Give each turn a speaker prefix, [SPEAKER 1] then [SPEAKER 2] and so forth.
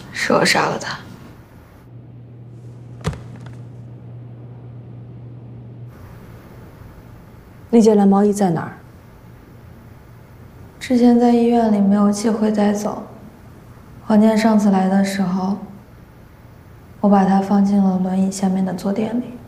[SPEAKER 1] 是我杀了他。
[SPEAKER 2] 丽姐蓝毛衣在哪儿？
[SPEAKER 1] 之前在医院里没有机会带走，黄健上次来的时候，我把它放进了轮椅下面的坐垫里。